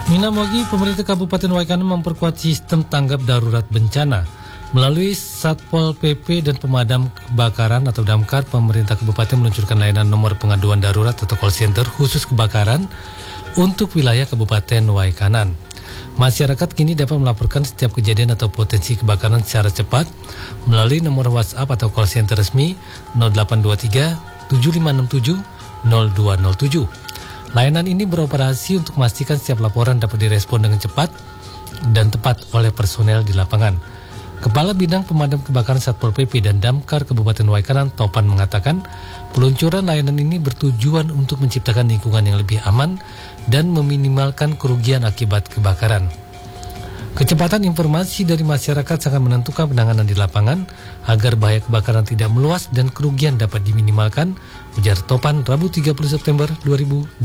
Minamogi, pemerintah Kabupaten Waikanan memperkuat sistem tanggap darurat bencana. Melalui Satpol PP dan Pemadam Kebakaran atau Damkar, pemerintah kabupaten meluncurkan layanan nomor pengaduan darurat atau call center khusus kebakaran untuk wilayah Kabupaten Waikanan. Masyarakat kini dapat melaporkan setiap kejadian atau potensi kebakaran secara cepat melalui nomor WhatsApp atau call center resmi 0823 7567 0207. Layanan ini beroperasi untuk memastikan setiap laporan dapat direspon dengan cepat dan tepat oleh personel di lapangan. Kepala Bidang Pemadam Kebakaran Satpol PP dan Damkar Kabupaten Waikanan, Topan, mengatakan peluncuran layanan ini bertujuan untuk menciptakan lingkungan yang lebih aman dan meminimalkan kerugian akibat kebakaran. Kecepatan informasi dari masyarakat sangat menentukan penanganan di lapangan agar bahaya kebakaran tidak meluas dan kerugian dapat diminimalkan, ujar Topan Rabu 30 September 2026.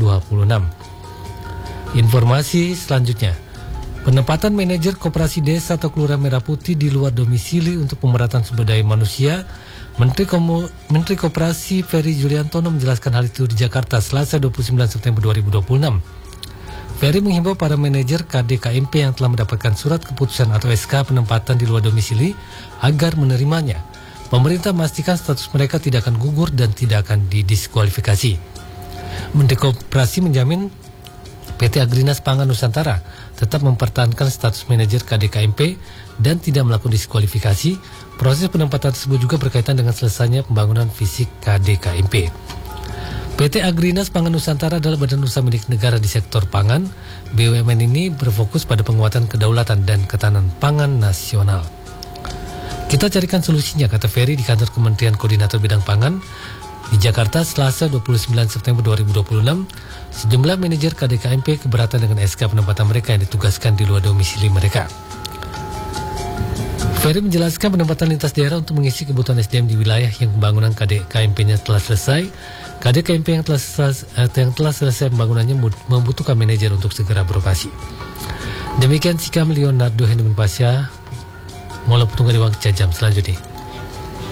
Informasi selanjutnya. Penempatan manajer koperasi desa atau kelurahan Merah Putih di luar domisili untuk pemerataan sumber daya manusia, Menteri Koperasi Ferry Juliantono menjelaskan hal itu di Jakarta Selasa 29 September 2026. Ferry menghimbau para manajer KDKMP yang telah mendapatkan surat keputusan atau SK penempatan di luar domisili agar menerimanya. Pemerintah memastikan status mereka tidak akan gugur dan tidak akan didiskualifikasi. Menteri Koperasi menjamin PT Agrinas Pangan Nusantara tetap mempertahankan status manajer KDKMP dan tidak melakukan diskualifikasi. Proses penempatan tersebut juga berkaitan dengan selesainya pembangunan fisik KDKMP. PT Agrinas Pangan Nusantara adalah badan usaha milik negara di sektor pangan. BUMN ini berfokus pada penguatan kedaulatan dan ketahanan pangan nasional. Kita carikan solusinya, kata Ferry di kantor Kementerian Koordinator Bidang Pangan di Jakarta Selasa 29 September 2026. Sejumlah manajer KDKMP keberatan dengan SK penempatan mereka yang ditugaskan di luar domisili mereka. Ferry menjelaskan penempatan lintas daerah untuk mengisi kebutuhan SDM di wilayah yang pembangunan KDKMP-nya telah selesai. KDKMP yang telah selesai pembangunannya membutuhkan manajer untuk segera beroperasi. Demikian sikap Leonardo Hendeman Pasha. Mulai petungan di waktu jam selanjutnya.